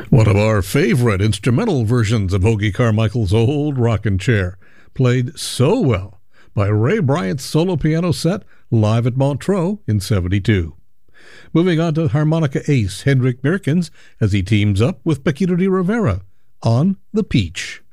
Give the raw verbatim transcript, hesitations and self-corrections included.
One of our favorite instrumental versions of Hoagy Carmichael's Old Rockin' Chair, played so well by Ray Bryant's solo piano set live at Montreux in seventy-two. Moving on to harmonica ace Hendrik Meerkens as he teams up with Paquito de Rivera on The Peach.